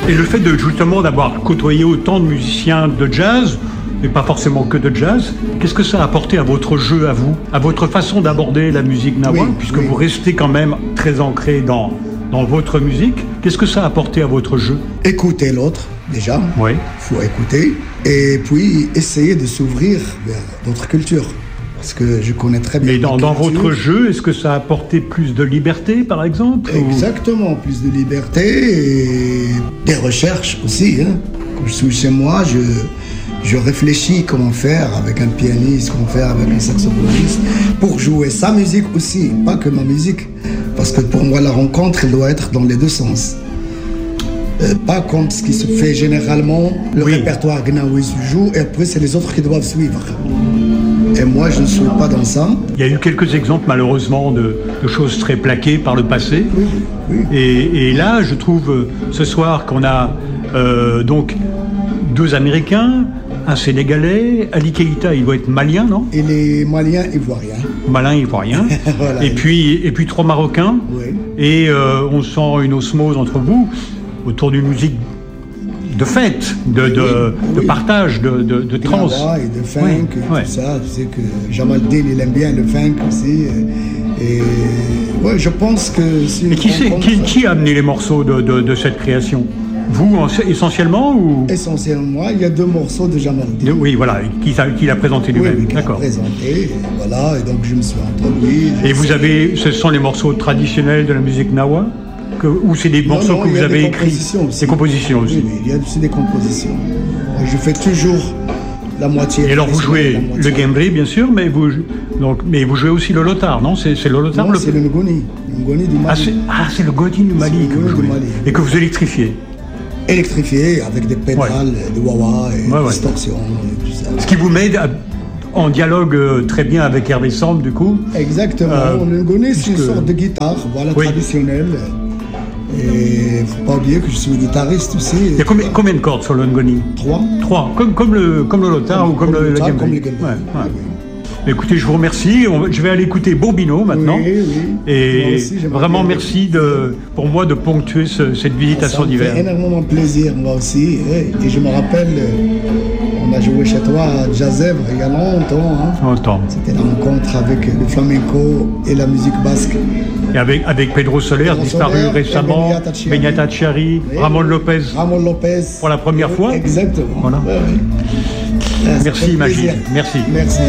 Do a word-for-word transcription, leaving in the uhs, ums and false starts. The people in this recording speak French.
Et le fait de justement d'avoir côtoyé autant de musiciens de jazz, et pas forcément que de jazz, qu'est-ce que ça a apporté à votre jeu, à vous, à votre façon d'aborder la musique gnawa, oui, puisque oui. vous restez quand même très ancré dans, dans votre musique, qu'est-ce que ça a apporté à votre jeu? Écouter l'autre, déjà, il oui. faut écouter, et puis essayer de s'ouvrir vers d'autres cultures. Parce que je connais très bien. Mais dans, dans votre jeu, est-ce que ça a apporté plus de liberté, par exemple? Exactement, ou... plus de liberté et des recherches aussi. Hein. Quand je suis chez moi, je, je réfléchis comment faire avec un pianiste, comment faire avec un saxophoniste, pour jouer sa musique aussi, pas que ma musique. Parce que pour moi, la rencontre, elle doit être dans les deux sens. Euh, pas comme ce qui se fait généralement, le oui. répertoire gnawi se joue, et après, c'est les autres qui doivent suivre. Et moi, je ne suis pas dans ça. Il y a eu quelques exemples, malheureusement, de, de choses très plaquées par le passé. Oui, oui. Et, et là, je trouve, ce soir, qu'on a euh, donc deux Américains, un Sénégalais, Ali Keïta, il doit être malien, non? Il est malien ivoirien. Malin ivoirien. Voilà. Et puis, et puis trois Marocains. Oui. Et euh, on sent une osmose entre vous autour d'une musique de fête, de, de, oui, de oui. partage, de, de, de trance. Et de funk, oui, et ouais. tout ça. Tu sais que Jamaldin, il aime bien le funk aussi. Et, et ouais, je pense que c'est... Mais qui, qui, qui a amené les morceaux de, de, de cette création? Vous, essentiellement ou... Essentiellement, il y a deux morceaux de Jamaldin. Oui, voilà, qu'il a, qu'il a présenté lui-même. Oui, qu'il D'accord. a présenté, et voilà, et donc je me suis introduit. Et vous avez, ce sont les morceaux traditionnels de la musique gnawa? Que, ou c'est des non, morceaux non, que vous avez des écrits? Des compositions aussi. Oui, oui, il y a aussi des compositions. Je fais toujours la moitié. Et alors vous jouez le gembri, bien sûr, mais vous, donc, mais vous jouez aussi le lotar, non? C'est, c'est le lotar? Non, le... c'est le ngoni. Le ngoni du Mali. Ah, c'est, ah, c'est le ngoni du Mali que vous jouez. Mali. Et que vous électrifiez? Électrifié, avec des pédales, ouais. des wah-wah, et ouais, des ouais. distorsions, et tout ça. Ce qui vous met à... en dialogue très bien avec Hervé Samb, du coup. Exactement. Euh, le ngoni, c'est puisque... une sorte de guitare, voilà, oui. traditionnelle. Et il ne faut pas oublier que je suis guitariste aussi. Il y a combien, combien de cordes sur le ngoni? Trois. Trois, comme, comme, le, comme le lotar comme, ou comme, comme le, le gembri. Comme le gembri. Ouais, ouais. Oui. Écoutez, je vous remercie. On, je vais aller écouter Bobino maintenant. Oui, oui. Et aussi, vraiment merci de, pour moi de ponctuer ce, cette visite à Son d'hiver. Ça me fait énormément plaisir, moi aussi. Et je me rappelle, on a joué chez toi à Jazèvre il y a longtemps. Hein. Longtemps. C'était la rencontre avec le flamenco et la musique basque. Et avec, avec Pedro Soler, Pedro disparu Soler, récemment, Benyata Chiari, oui. Ramon Lopez. Ramon Lopez. Pour la première fois. Exactement. Voilà. Ouais, ouais. Merci Magid. Merci. Merci.